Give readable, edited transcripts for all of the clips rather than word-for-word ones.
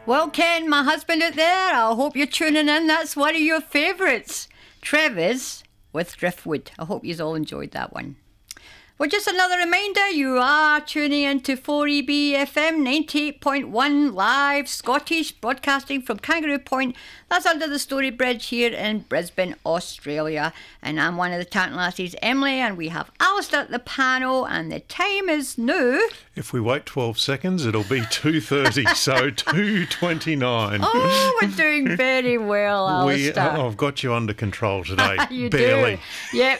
Well, Ken, my husband out there, I hope you're tuning in. That's one of your favourites. Trevor's with Driftwood. I hope you've all enjoyed that one. Well, just another reminder, you are tuning into 4EB FM 98.1 live Scottish, broadcasting from Kangaroo Point. That's under the Story Bridge here in Brisbane, Australia. And I'm one of the Tartan Lassies, Emily, and we have Alistair at the panel, and the time is now. If we wait 12 seconds, it'll be 2:30, so 2:29. Oh, we're doing very well, Alistair. I've got you under control today. You barely. do. Yep.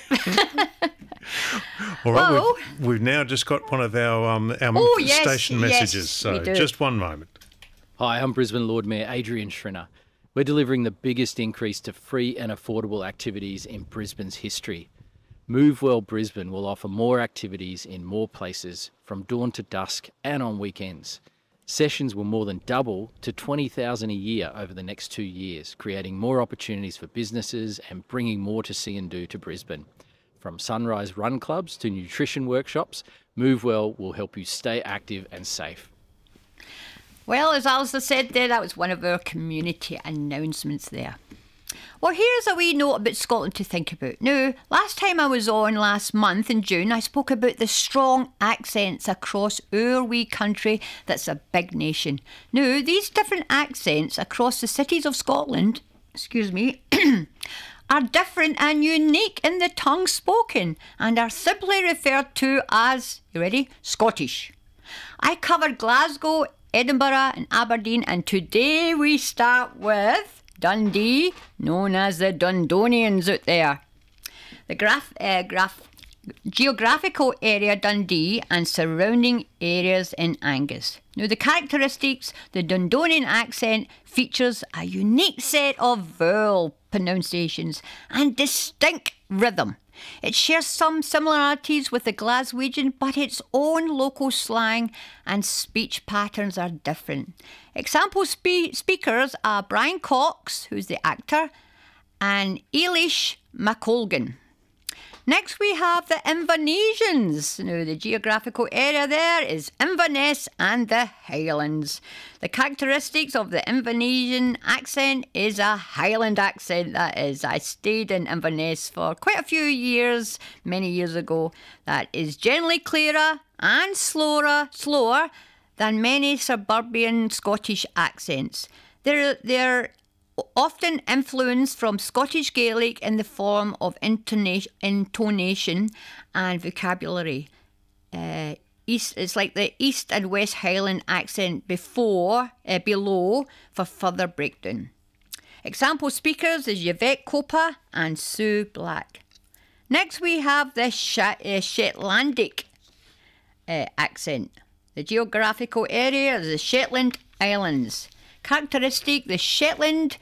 All right, Well, we've now just got one of our station messages, so just one moment. Hi, I'm Brisbane Lord Mayor Adrian Schrinner. We're delivering the biggest increase to free and affordable activities in Brisbane's history. Move Well Brisbane will offer more activities in more places from dawn to dusk and on weekends. Sessions will more than double to 20,000 a year over the next 2 years, creating more opportunities for businesses and bringing more to see and do to Brisbane. From sunrise run clubs to nutrition workshops, Move Well will help you stay active and safe. Well, as Alistair said there, that was one of our community announcements there. Well, here's a wee note about Scotland to think about. Now, last time I was on last month in June, I spoke about the strong accents across our wee country that's a big nation. Now, these different accents across the cities of Scotland, are different and unique in the tongue spoken and are simply referred to as, you ready, Scottish. I covered Glasgow, Edinburgh and Aberdeen, and today we start with Dundee, known as the Dundonians out there. The geographical area Dundee and surrounding areas in Angus. Now, the characteristics, the Dundonian accent features a unique set of vowel pronunciations and distinct rhythm. It shares some similarities with the Glaswegian, but its own local slang and speech patterns are different. Example speakers are Brian Cox, who's the actor, and Eilish McColgan. Next we have the Invernessians. Now, the geographical area there is Inverness and the Highlands. The characteristics of the Invernessian accent is a Highland accent, that is. I stayed in Inverness for quite a few years, many years ago. That is generally clearer and slower than many suburban Scottish accents. They're often influenced from Scottish Gaelic in the form of intonation and vocabulary. It's like the East and West Highland accent below for further breakdown. Example speakers is Yvette Copa and Sue Black. Next we have the Shetlandic accent. The geographical area is the Shetland Islands. Characteristic, the Shetlandic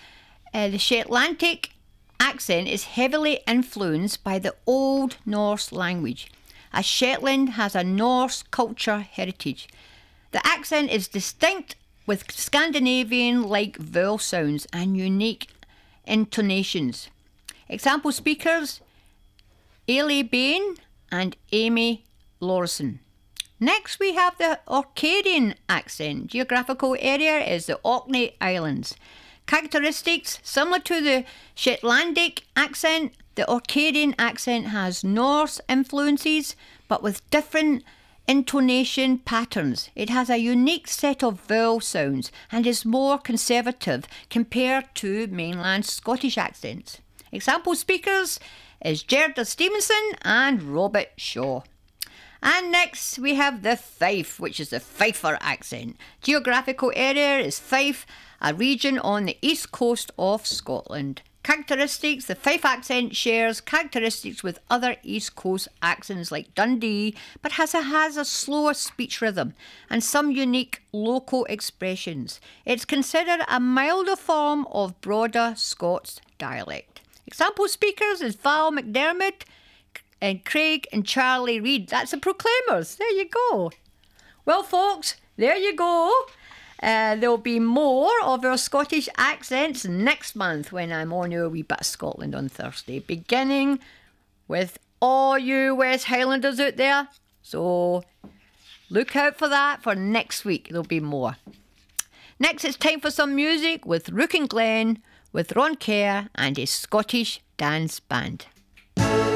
accent is heavily influenced by the Old Norse language, as Shetland has a Norse culture heritage. The accent is distinct with Scandinavian-like vowel sounds and unique intonations. Example speakers, Ailey Bain and Amy Lawson. Next we have the Orcadian accent. Geographical area is the Orkney Islands. Characteristics, similar to the Shetlandic accent, the Orcadian accent has Norse influences but with different intonation patterns. It has a unique set of vowel sounds and is more conservative compared to mainland Scottish accents. Example speakers is Gerda Stevenson and Robert Shaw. And next we have the Fife, which is the Fifer accent. Geographical area is Fife, a region on the east coast of Scotland. Characteristics, the Fife accent shares characteristics with other east coast accents like Dundee, but has a slower speech rhythm and some unique local expressions. It's considered a milder form of broader Scots dialect. Example speakers is Val McDermott, and Craig and Charlie Reid. That's the Proclaimers. There you go. Well, folks, there you go. There'll be more of our Scottish accents next month when I'm on our wee bit of Scotland on Thursday, beginning with all you West Highlanders out there. So look out for that for next week. There'll be more. Next, it's time for some music with Rook and Glen, with Ron Kerr and his Scottish Dance Band.